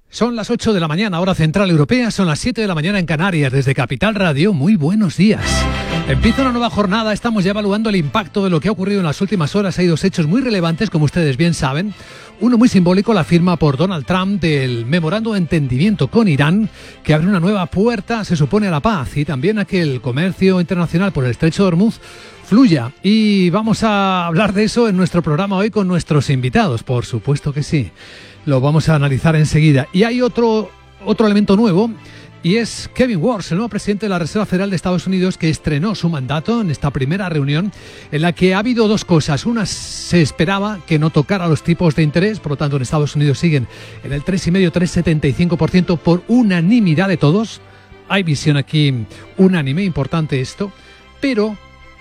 Son las 8 de la mañana, hora central europea, son las 7 de la mañana en Canarias, desde Capital Radio. Muy buenos días. Empieza una nueva jornada, estamos ya evaluando el impacto de lo que ha ocurrido en las últimas horas. Hay dos hechos muy relevantes, como ustedes bien saben. Uno muy simbólico, la firma por Donald Trump del memorándum de entendimiento con Irán, que abre una nueva puerta, se supone, a la paz, y también a que el comercio internacional por el Estrecho de Hormuz fluya. Y vamos a hablar de eso en nuestro programa hoy con nuestros invitados, por supuesto que sí. Lo vamos a analizar enseguida. Y hay otro elemento nuevo, y es Kevin Warsh, el nuevo presidente de la Reserva Federal de Estados Unidos, que estrenó su mandato en esta primera reunión, en la que ha habido dos cosas. Una, se esperaba que no tocara los tipos de interés, por lo tanto en Estados Unidos siguen en el 3,5-3,75% por unanimidad de todos. Hay visión aquí unánime, importante esto, pero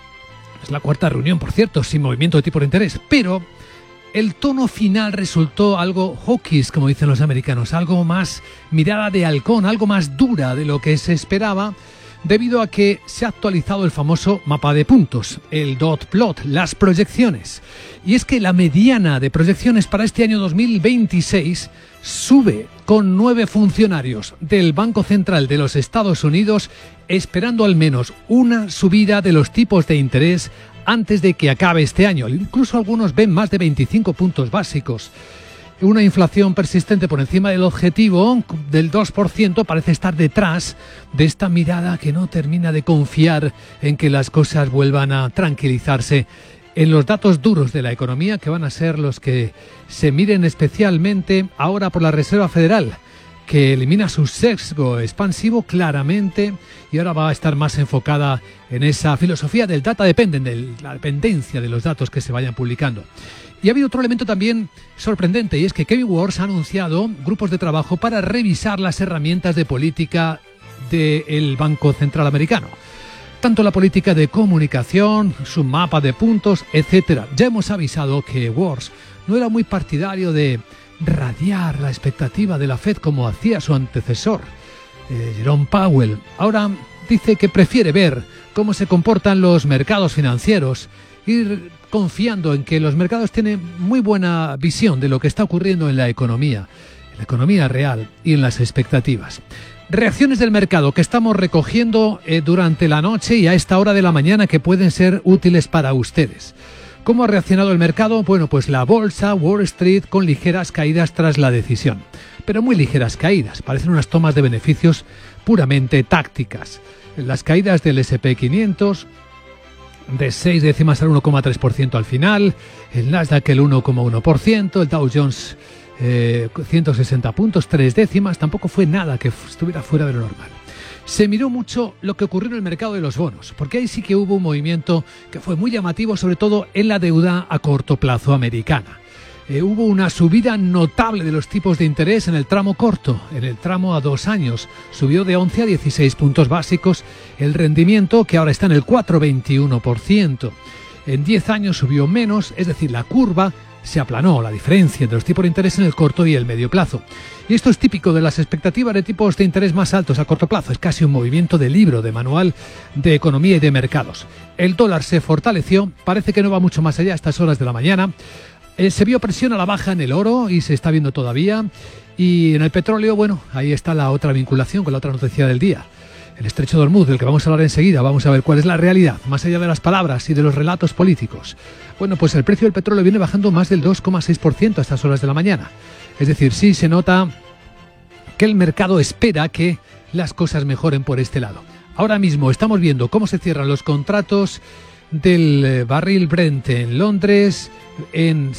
es la cuarta reunión, por cierto, sin movimiento de tipo de interés, pero el tono final resultó algo hawkish, como dicen los americanos, algo más mirada de halcón, algo más dura de lo que se esperaba, debido a que se ha actualizado el famoso mapa de puntos, el dot plot, las proyecciones. Y es que la mediana de proyecciones para este año 2026 sube, con 9 funcionarios del Banco Central de los Estados Unidos esperando al menos una subida de los tipos de interés antes de que acabe este año. Incluso algunos ven más de 25 puntos básicos. Una inflación persistente por encima del objetivo del 2% parece estar detrás de esta mirada que no termina de confiar en que las cosas vuelvan a tranquilizarse. En los datos duros de la economía, que van a ser los que se miren especialmente ahora por la Reserva Federal, que elimina su sesgo expansivo claramente y ahora va a estar más enfocada en esa filosofía del data dependent, de la dependencia de los datos que se vayan publicando. Y ha habido otro elemento también sorprendente, y es que Kevin Warsh ha anunciado grupos de trabajo para revisar las herramientas de política del Banco Central Americano. Tanto la política de comunicación, su mapa de puntos, etcétera. Ya hemos avisado que Warsh no era muy partidario de radiar la expectativa de la Fed como hacía su antecesor, Jerome Powell. Ahora dice que prefiere ver cómo se comportan los mercados financieros, ir confiando en que los mercados tienen muy buena visión de lo que está ocurriendo en la economía real y en las expectativas. Reacciones del mercado que estamos recogiendo durante la noche y a esta hora de la mañana, que pueden ser útiles para ustedes. ¿Cómo ha reaccionado el mercado? Bueno, pues la bolsa, Wall Street, con ligeras caídas tras la decisión. Pero muy ligeras caídas, parecen unas tomas de beneficios puramente tácticas. Las caídas del S&P 500, de 6 décimas al 1,3% al final, el Nasdaq el 1,1%, el Dow Jones 160 puntos, 3 décimas, tampoco fue nada que estuviera fuera de lo normal. Se miró mucho lo que ocurrió en el mercado de los bonos, porque ahí sí que hubo un movimiento que fue muy llamativo, sobre todo en la deuda a corto plazo americana. Hubo una subida notable de los tipos de interés en el tramo corto, en el tramo a 2 años. Subió de 11 a 16 puntos básicos el rendimiento, que ahora está en el 4,21%. En 10 años subió menos, es decir, la curva se aplanó, la diferencia entre los tipos de interés en el corto y el medio plazo. Y esto es típico de las expectativas de tipos de interés más altos a corto plazo. Es casi un movimiento de libro, de manual de economía y de mercados. El dólar se fortaleció, parece que no va mucho más allá a estas horas de la mañana. Se vio presión a la baja en el oro y se está viendo todavía. Y en el petróleo, bueno, ahí está la otra vinculación con la otra noticia del día. El Estrecho de Hormuz, del que vamos a hablar enseguida. Vamos a ver cuál es la realidad, más allá de las palabras y de los relatos políticos. Bueno, pues el precio del petróleo viene bajando más del 2,6% a estas horas de la mañana. Es decir, sí se nota que el mercado espera que las cosas mejoren por este lado. Ahora mismo estamos viendo cómo se cierran los contratos del barril Brent en Londres en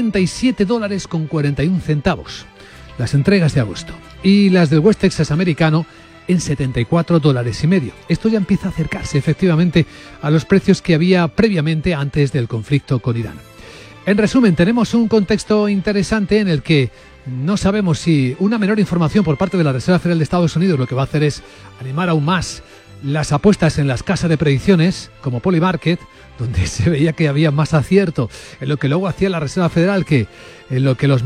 $77.41, las entregas de agosto, y las del West Texas americano en $74.50. Esto ya empieza a acercarse efectivamente a los precios que había previamente antes del conflicto con Irán. En resumen, tenemos un contexto interesante en el que no sabemos si una menor información por parte de la Reserva Federal de Estados Unidos lo que va a hacer es animar aún más las apuestas en las casas de predicciones como Polymarket, donde se veía que había más acierto en lo que luego hacía la Reserva Federal que en lo que los